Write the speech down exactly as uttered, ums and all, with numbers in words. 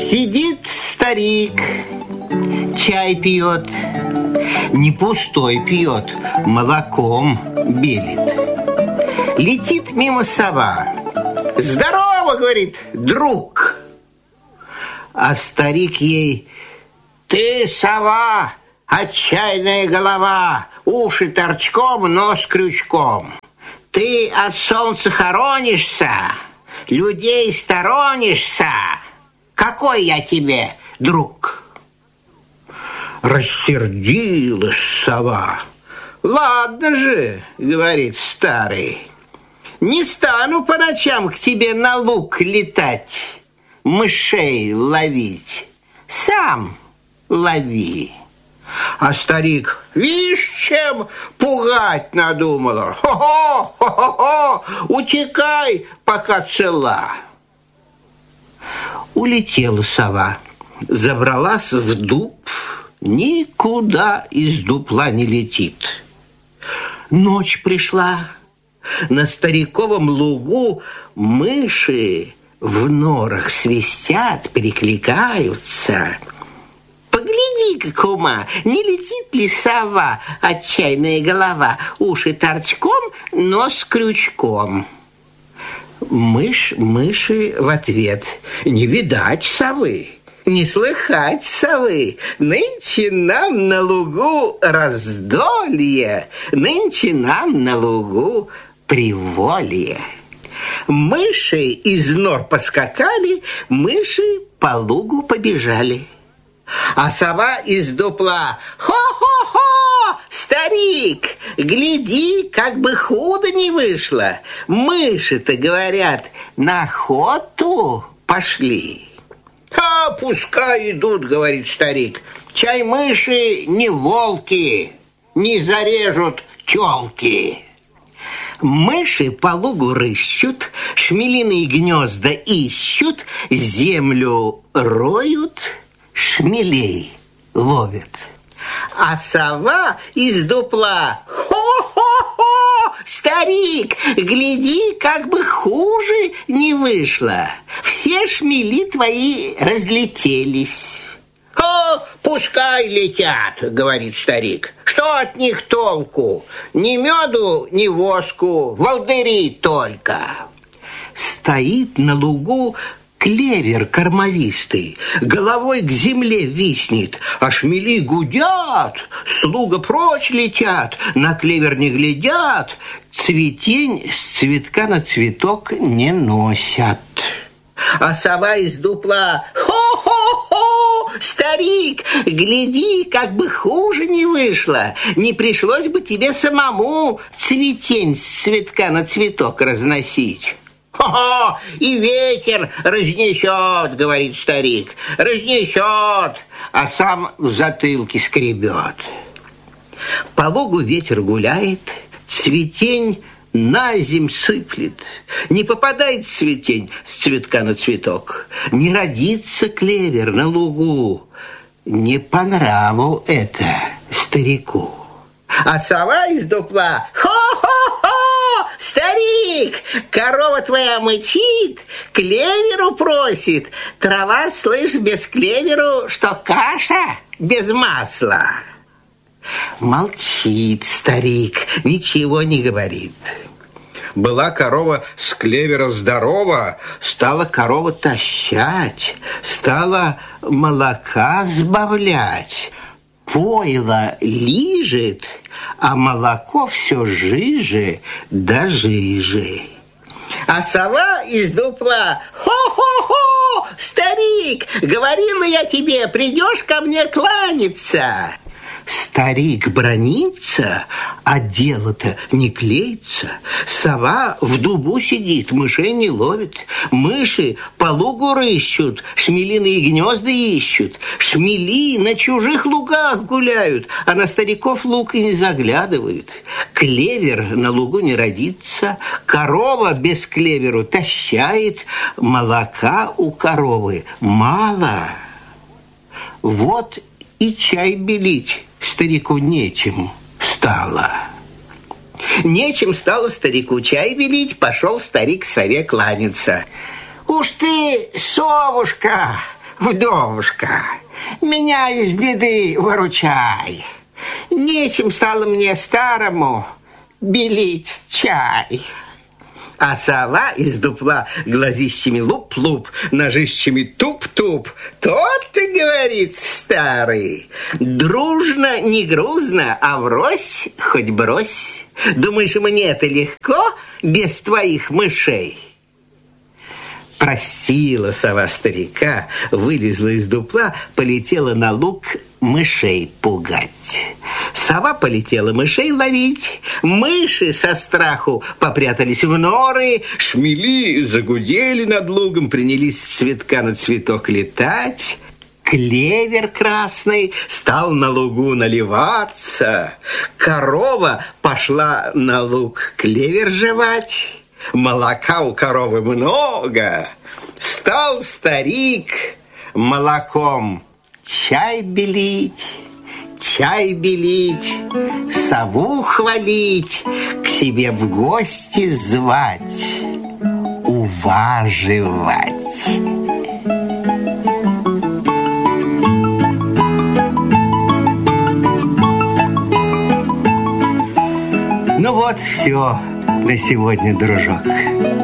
Сидит старик, чай пьет, не пустой пьет, молоком белит. Летит мимо сова. Здорово, говорит, друг. А старик ей: ты, сова, отчаянная голова, уши торчком, нос крючком. Ты от солнца хоронишься, людей сторонишься. Какой я тебе друг? Рассердилась сова. Ладно же, говорит старый, не стану по ночам к тебе на луг летать, мышей ловить. Сам лови. А старик, вишь, чем пугать надумала. Хо-хо, хо-хо-хо, утекай, пока цела. Улетела сова, забралась в дуб, никуда из дупла не летит. Ночь пришла. На стариковом лугу мыши в норах свистят, перекликаются. Погляди-ка, кума, не летит ли сова, отчаянная голова, уши торчком, нос крючком? Мышь мыши в ответ: не видать совы, не слыхать совы. Нынче нам на лугу раздолье, нынче нам на лугу приволье. Мыши из нор поскакали, мыши по лугу побежали. А сова из дупла: хо-хо-хо, старик, гляди, как бы худо не вышло. Мыши-то, говорят, на охоту пошли. А пускай идут, говорит старик, чай мыши не волки, не зарежут тёлки. Мыши по лугу рыщут, шмелиные гнезда ищут, землю роют, шмелей ловят. А сова из дупла: хо-хо-хо, старик, гляди, как бы хуже не вышло. Все шмели твои разлетелись. «О, пускай летят, — говорит старик, — что от них толку? Ни меду, ни воску, волдыри только». Стоит на лугу клевер кормовистый, головой к земле виснет, а шмели гудят, слуга прочь летят, на клевер не глядят, цветень с цветка на цветок не носят. А сова из дупла: хо-хо-хо, старик, гляди, как бы хуже не вышло. Не пришлось бы тебе самому цветень с цветка на цветок разносить. Хо-хо, и ветер разнесет, говорит старик, разнесет, а сам в затылке скребет. По лугу ветер гуляет, цветень на земь сыплет. Не попадает цветень с цветка на цветок, не родится клевер на лугу. Не по нраву это старику. А сова из дупла: хо-хо-хо, старик, корова твоя мычит, клеверу просит. Трава, слышь, без клеверу, что каша без масла. Молчит старик, ничего не говорит. Была корова с клевера здорова, стала корова тащать, стала молока сбавлять. Пойло лижет, а молоко все жиже да жиже. А сова из дупла: хо-хо-хо, старик, говорила я тебе, придешь ко мне кланяться. Старик бранится, а дело-то не клеится. Сова в дубу сидит, мышей не ловит. Мыши по лугу рыщут, шмелиные гнезда ищут. Шмели на чужих лугах гуляют, а на стариков луг и не заглядывают. Клевер на лугу не родится, корова без клеверу тащает, молока у коровы мало. Вот и чай белить старику нечем стало. Нечем стало старику чай белить, пошел старик к сове кланяться. Уж ты, совушка, Вдовушка, меня из беды выручай. Нечем стало мне старому белить чай. А сова из дупла глазищами луп-луп, ножищами туп-туп. Тот-то, говорит старый, дружно, не грузно, а врозь хоть брось. Думаешь, мне-то легко без твоих мышей? Простила сова старика, вылезла из дупла, полетела на луг мышей пугать. Сова полетела мышей ловить. Мыши со страху попрятались в норы. Шмели загудели над лугом, принялись с цветка на цветок летать. Клевер красный стал на лугу наливаться. Корова пошла на луг клевер жевать. Молока у коровы много. Стал старик молоком чай белить, чай белить, сову хвалить, к себе в гости звать, уваживать. Ну вот, все на сегодня, дружок.